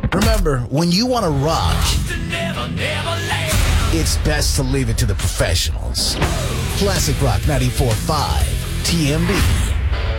Remember, when you want to rock, it's best to leave it to the professionals. Classic Rock 94.5 TMB.